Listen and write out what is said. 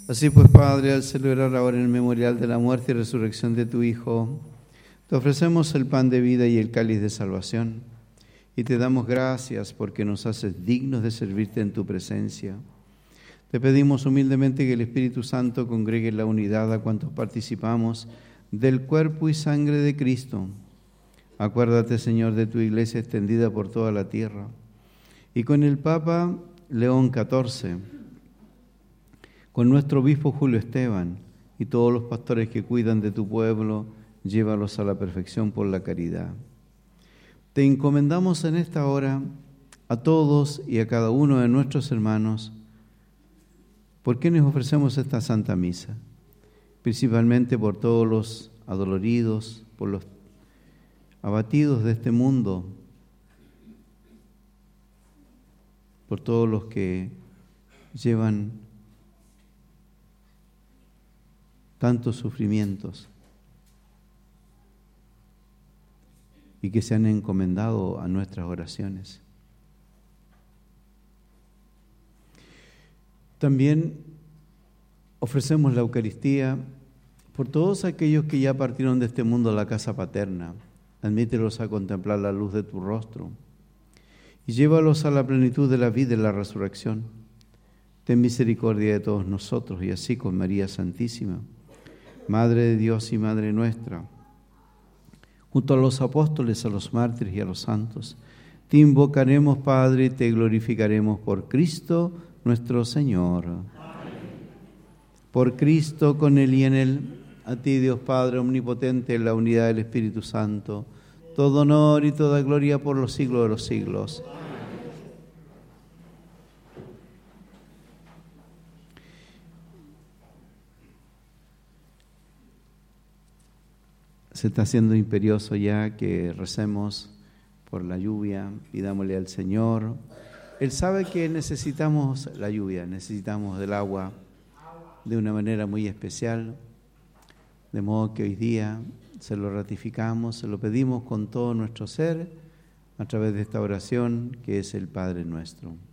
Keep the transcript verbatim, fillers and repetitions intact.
Así pues, Padre, al celebrar ahora el memorial de la muerte y resurrección de tu Hijo, te ofrecemos el pan de vida y el cáliz de salvación, y te damos gracias porque nos haces dignos de servirte en tu presencia. Te pedimos humildemente que el Espíritu Santo congregue en la unidad a cuantos participamos del cuerpo y sangre de Cristo. Acuérdate, Señor, de tu iglesia extendida por toda la tierra, y con el Papa León catorce, con nuestro obispo Julio Esteban y todos los pastores que cuidan de tu pueblo, llévalos a la perfección por la caridad. Te encomendamos en esta hora a todos y a cada uno de nuestros hermanos. ¿Por qué nos ofrecemos esta Santa Misa? Principalmente por todos los adoloridos, por los abatidos de este mundo, por todos los que llevan tantos sufrimientos y que se han encomendado a nuestras oraciones. También ofrecemos la Eucaristía por todos aquellos que ya partieron de este mundo a la casa paterna. Admítelos a contemplar la luz de tu rostro y llévalos a la plenitud de la vida y la resurrección. Ten misericordia de todos nosotros y así con María Santísima, Madre de Dios y Madre nuestra, junto a los apóstoles, a los mártires y a los santos, te invocaremos, Padre, y te glorificaremos por Cristo nuestro Señor. Amén. Por Cristo, con Él y en Él, a ti, Dios Padre omnipotente, en la unidad del Espíritu Santo, todo honor y toda gloria por los siglos de los siglos. Amén. Se está haciendo imperioso ya que recemos por la lluvia, pidámosle al Señor. Él sabe que necesitamos la lluvia, necesitamos del agua de una manera muy especial, de modo que hoy día se lo ratificamos, se lo pedimos con todo nuestro ser a través de esta oración que es el Padre Nuestro.